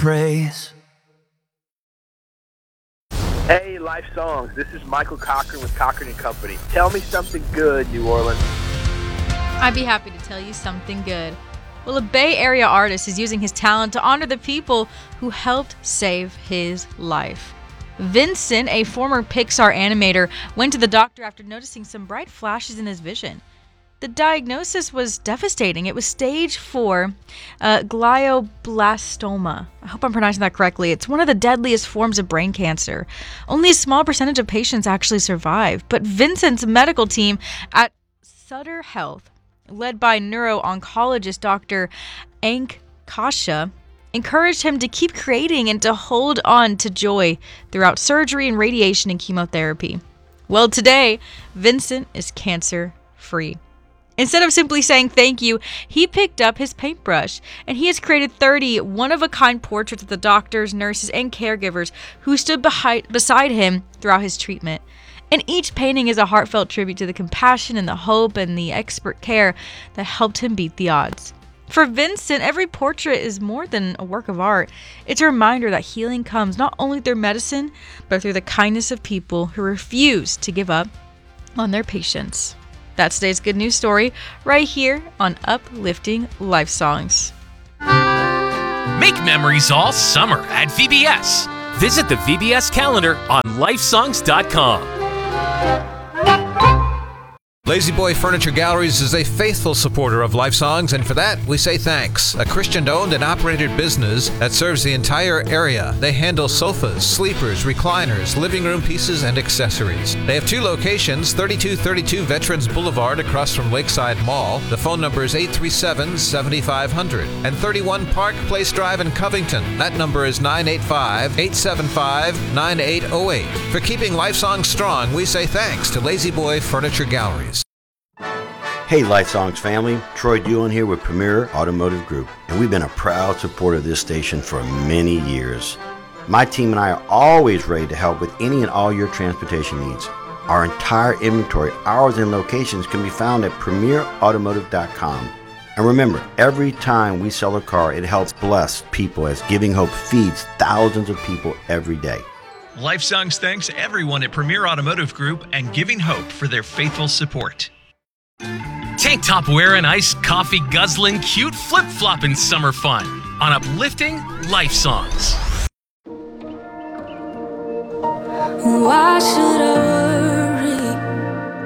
praise. Hey, Life Songs. This is Michael Cochran with Cochran & Company. Tell me something good, New Orleans. I'd be happy to tell you something good. Well, a Bay Area artist is using his talent to honor the people who helped save his life. Vincent, a former Pixar animator, went to the doctor after noticing some bright flashes in his vision. The diagnosis was devastating. It was stage 4 glioblastoma. I hope I'm pronouncing that correctly. It's one of the deadliest forms of brain cancer. Only a small percentage of patients actually survive. But Vincent's medical team at Sutter Health, led by neuro-oncologist Dr. Ank Kasha, encouraged him to keep creating and to hold on to joy throughout surgery and radiation and chemotherapy. Well, today, Vincent is cancer-free. Instead of simply saying thank you, he picked up his paintbrush, and he has created 30 one-of-a-kind portraits of the doctors, nurses, and caregivers who stood beside him throughout his treatment. And each painting is a heartfelt tribute to the compassion and the hope and the expert care that helped him beat the odds. For Vincent, every portrait is more than a work of art. It's a reminder that healing comes not only through medicine, but through the kindness of people who refuse to give up on their patients. That's today's good news story right here on Uplifting Life Songs. Make memories all summer at VBS. Visit the VBS calendar on lifesongs.com. Lazy Boy Furniture Galleries is a faithful supporter of Life Songs, and for that, we say thanks. A Christian-owned and operated business that serves the entire area. They handle sofas, sleepers, recliners, living room pieces, and accessories. They have 2 locations, 3232 Veterans Boulevard across from Lakeside Mall. The phone number is 837-7500. And 31 Park Place Drive in Covington. That number is 985-875-9808. For keeping Life Songs strong, we say thanks to Lazy Boy Furniture Galleries. Hey Life Songs family, Troy Doolan here with Premier Automotive Group, and we've been a proud supporter of this station for many years. My team and I are always ready to help with any and all your transportation needs. Our entire inventory, hours, and locations can be found at premierautomotive.com. And remember, every time we sell a car, it helps bless people as Giving Hope feeds thousands of people every day. Life Songs thanks everyone at Premier Automotive Group and Giving Hope for their faithful support. Tank top wearing, iced coffee guzzling, cute flip-flopping summer fun on Uplifting Life Songs. Why should I